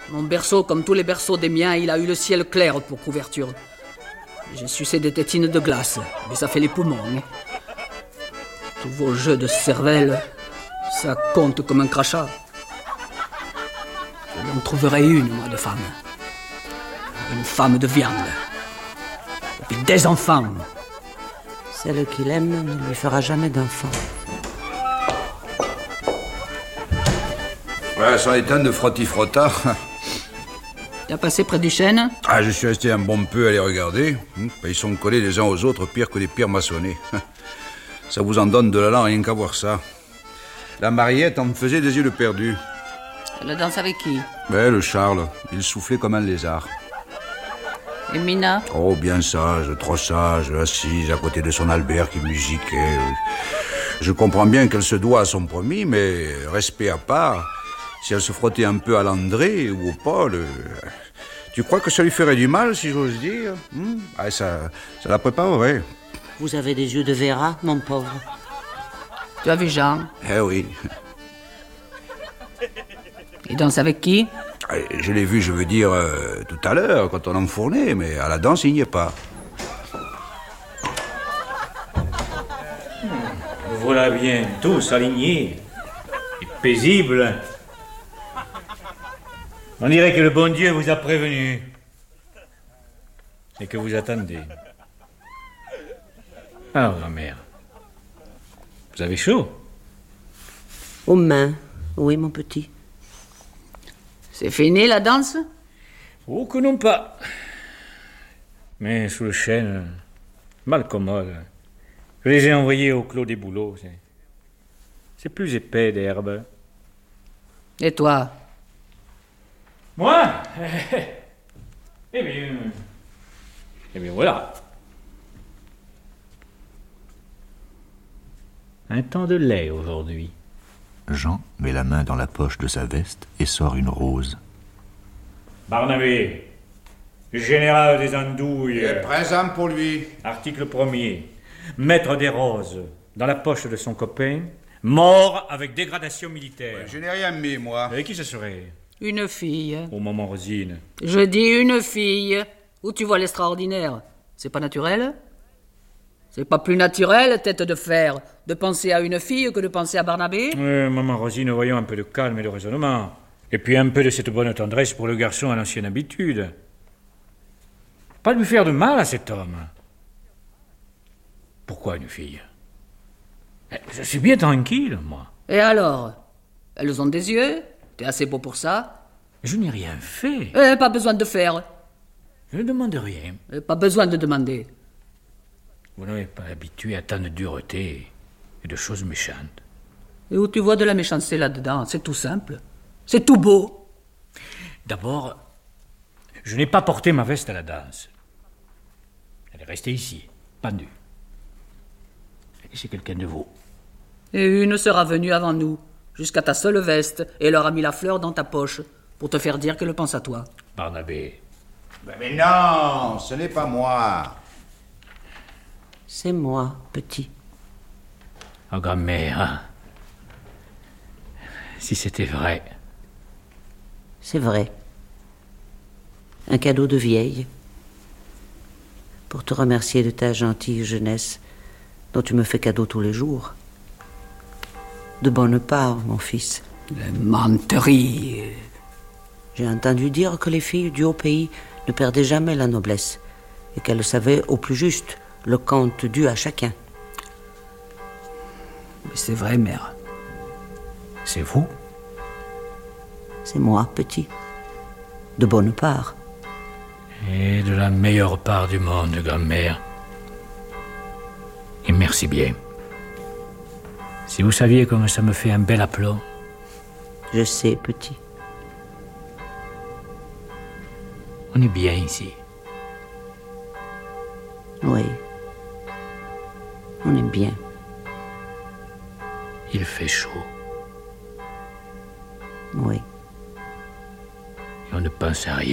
Mon berceau, comme tous les berceaux des miens, il a eu le ciel clair pour couverture. J'ai sucé des tétines de glace, mais ça fait les poumons. Hein. Tous vos jeux de cervelle, ça compte comme un crachat. Je en trouverai une, moi, de femme. Une femme de viande. Et puis des enfants. Celle qu'il aime ne lui fera jamais d'enfant. Ouais, ça est un de frotti-frotta. T'as passé près du chêne? Ah, je suis resté un bon peu à les regarder. Ils sont collés les uns aux autres, pire que des pierres maçonnées. Ça vous en donne de l'allant rien qu'à voir ça. La Mariette en me faisait des yeux de perdu. Elle danse avec qui? Ben, le Charles, il soufflait comme un lézard. Et Mina? Oh, bien sage, trop sage, assise à côté de son Albert qui musiquait. Je comprends bien qu'elle se doit à son promis, mais respect à part, si elle se frottait un peu à l'André ou au Paul, tu crois que ça lui ferait du mal, si j'ose dire? Ah, ça la préparerait. Vous avez des yeux de Vera, mon pauvre. Tu as vu Jean? Eh oui. Il danse avec qui? Je l'ai vu, je veux dire, tout à l'heure, quand on enfournait, mais à la danse, il n'y est pas. Voilà bien, tous alignés et paisibles. On dirait que le bon Dieu vous a prévenu et que vous attendez. Alors, grand-mère, vous avez chaud? Aux mains, oui, mon petit. C'est fini, la danse? Oh, que non pas. Mais sous le chêne, mal commode. Je les ai envoyés au clos des bouleaux. C'est plus épais d'herbe. Et toi? Moi? Eh bien voilà. Un temps de lait aujourd'hui. Jean met la main dans la poche de sa veste et sort une rose. Barnabé, général des andouilles. Présent pour lui. Article 1er. Mettre des roses dans la poche de son copain, mort avec dégradation militaire. Je n'ai rien mis, moi. Et qui ce serait? Une fille. Oh, maman Rosine. Je dis une fille. Où tu vois l'extraordinaire? C'est pas naturel? C'est pas plus naturel, tête de fer, de penser à une fille que de penser à Barnabé? Maman Rosine, voyons un peu de calme et de raisonnement. Et puis un peu de cette bonne tendresse pour le garçon à l'ancienne habitude. Pas lui faire de mal à cet homme. Pourquoi une fille? Je suis bien tranquille, moi. Et alors? Elles ont des yeux? T'es assez beau pour ça? Je n'ai rien fait. Pas besoin de faire. Je ne demande rien. Pas besoin de demander. Vous n'avez pas habitué à tant de dureté et de choses méchantes. Et où tu vois de la méchanceté là-dedans? C'est tout simple. C'est tout beau. D'abord, je n'ai pas porté ma veste à la danse. Elle est restée ici, pendue. Et c'est quelqu'un de vous. Et une sera venue avant nous, jusqu'à ta seule veste, et elle aura mis la fleur dans ta poche, pour te faire dire qu'elle pense à toi. Barnabé. Mais non, ce n'est pas moi. C'est moi, petit. Oh, grand-mère, hein? Si c'était vrai. C'est vrai. Un cadeau de vieille. Pour te remercier de ta gentille jeunesse, dont tu me fais cadeau tous les jours. De bonne part, mon fils. Les menteries. J'ai entendu dire que les filles du haut pays ne perdaient jamais la noblesse, et qu'elles savaient au plus juste le compte dû à chacun. Mais c'est vrai, mère. C'est vous? C'est moi, petit. De bonne part. Et de la meilleure part du monde, grand-mère. Et merci bien. Si vous saviez comme ça me fait un bel aplomb. Je sais, petit. On est bien ici. Oui. On est bien. Il fait chaud. Oui. Et on ne pense à rien.